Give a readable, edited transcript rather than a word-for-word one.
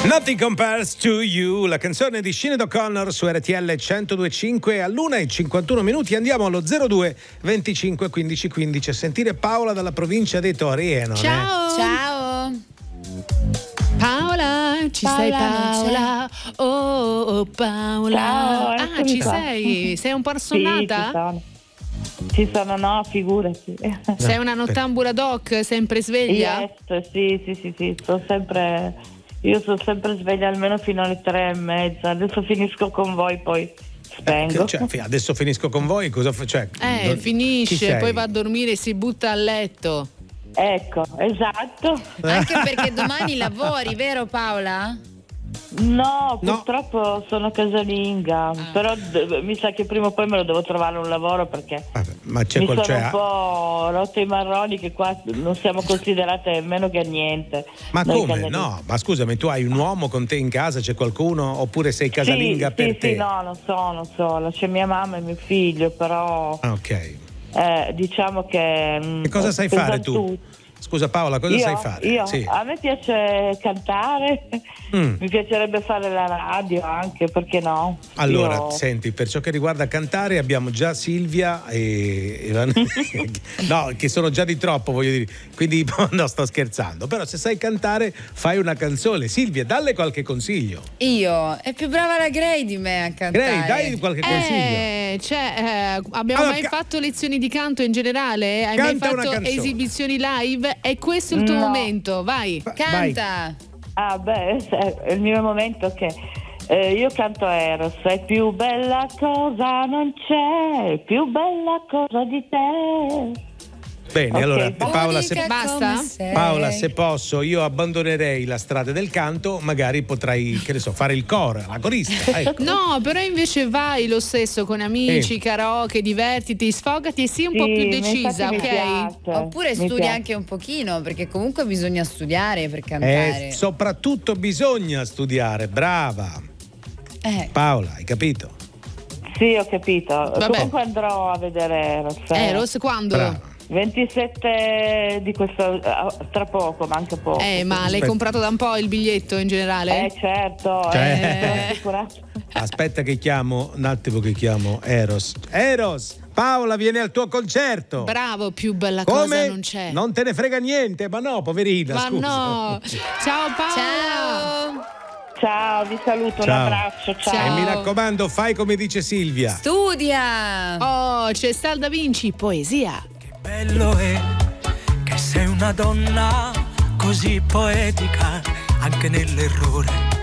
Nothing Compares to You, la canzone di Sinead O'Connor su RTL 102.5. all'1:51 andiamo allo 02 25 15 15 a sentire Paola dalla provincia di Torino. Ciao. Paola, ci sei Paola? Oh Paola. Ciao, Ci qua. sei un po' assonnata? Sì, ci sono, no, figurati. Sei una nottambula doc, sempre sveglia? Yes, sì, io sono sempre sveglia almeno fino alle 3:30. Adesso finisco con voi, poi spengo. Adesso finisco con voi, cosa faccio? Finisce, poi va a dormire e si butta a letto. Ecco, esatto. Anche perché domani lavori, vero Paola? No, purtroppo sono casalinga, però mi sa che prima o poi me lo devo trovare un lavoro, perché ma c'è mi sono un po' rotte i marroni, che qua non siamo considerate meno che niente. Ma come? No, ma scusami, tu hai un uomo con te in casa, c'è qualcuno, oppure sei casalinga per te? Sì, no, non sola, c'è mia mamma e mio figlio, però diciamo che cosa sai fare tu? Scusa Paola, cosa sai fare? Io? Sì. A me piace cantare, mi piacerebbe fare la radio anche, perché no? Allora, senti, per ciò che riguarda cantare abbiamo già Silvia e no, che sono già di troppo, voglio dire, quindi no, sto scherzando, però se sai cantare fai una canzone. Silvia, dalle qualche consiglio. Io? È più brava la Grey di me a cantare. Grey, dai qualche consiglio. Abbiamo mai fatto lezioni di canto in generale? Hai mai fatto esibizioni live? È questo il tuo momento, vai. Canta. È il mio momento, che io canto Eros. È più bella cosa non c'è, più bella cosa di te. Bene, allora Paola, basta? Paola, se posso, io abbandonerei la strada del canto, magari potrai, che ne so, fare il coro, la corista. Ecco. No, però invece vai lo stesso con amici, karaoke, divertiti, sfogati e sii un po' più decisa, ok? Oppure studi anche un pochino, perché comunque bisogna studiare per cantare. Soprattutto bisogna studiare, brava. Paola, hai capito? Sì, ho capito. Comunque andrò a vedere Eros. Eros quando? Brava. 27 di questo, tra poco, manca poco. Ma l'hai comprato da un po' il biglietto in generale? Certo. Aspetta che chiamo, un attimo che chiamo Eros. Paola viene al tuo concerto. Bravo, più bella cosa non c'è. Non te ne frega niente, ma no, poverina, ma scusa. No. Ciao Paola. Ciao, vi saluto, un abbraccio, ciao. E mi raccomando, fai come dice Silvia. Studia. Oh, c'è Da Vinci, poesia. Bello è che sei una donna così poetica, anche nell'errore